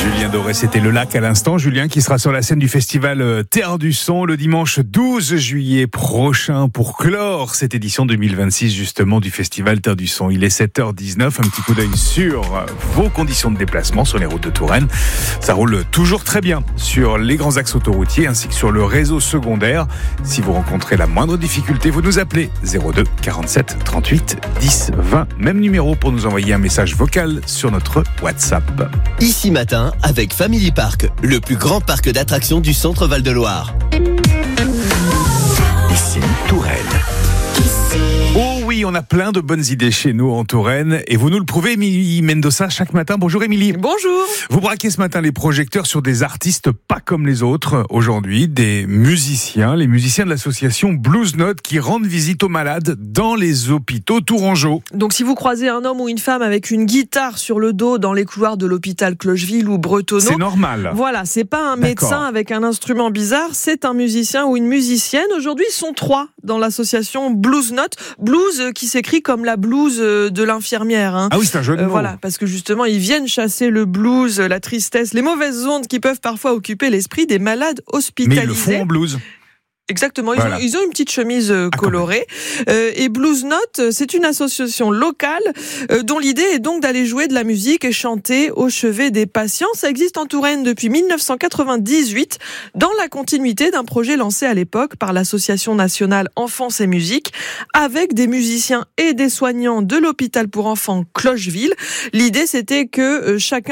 Julien Doré, c'était Le Lac à l'instant. Julien qui sera sur la scène du festival Terre du Son le dimanche 12 juillet prochain pour clore cette édition 2026 justement du festival Terre du Son. Il est 7h19, un petit coup d'œil sur vos conditions de déplacement sur les routes de Touraine. Ça roule toujours très bien sur les grands axes autoroutiers ainsi que sur le réseau secondaire. Si vous rencontrez la moindre difficulté, vous nous appelez 02 47 38 10 20. Même numéro pour nous envoyer un message vocal sur notre WhatsApp. Ici Matin avec Family Park, le plus grand parc d'attractions du centre Val-de-Loire. Ici Touraine. Oh oui, on a plein de bonnes idées chez nous en Touraine et vous nous le prouvez, Émilie Mendoza, chaque matin. Bonjour Émilie. Bonjour. Vous braquez ce matin les projecteurs sur des artistes pas comme les autres aujourd'hui, des musiciens, les musiciens de l'association Blues Note qui rendent visite aux malades dans les hôpitaux tourangeaux. Donc si vous croisez un homme ou une femme avec une guitare sur le dos dans les couloirs de l'hôpital Clocheville ou Bretonneau, c'est normal. Voilà, c'est pas un médecin avec un instrument bizarre, c'est un musicien ou une musicienne. Aujourd'hui, ils sont 3 dans l'association Blues Note. Blues qui s'écrit comme la blouse de l'infirmière. Hein. Ah oui, c'est un jeu de mots. Voilà, parce que justement, ils viennent chasser le blues, la tristesse, les mauvaises ondes qui peuvent parfois occuper l'esprit des malades hospitalisés. Mais ils le font en blues. Exactement, Voilà. ils ont une petite chemise colorée. Et Blues Note, c'est une association locale dont l'idée est donc d'aller jouer de la musique et chanter au chevet des patients. Ça existe en Touraine depuis 1998, dans la continuité d'un projet lancé à l'époque par l'Association nationale Enfance et Musique, avec des musiciens et des soignants de l'hôpital pour enfants Clocheville. L'idée, c'était que chacun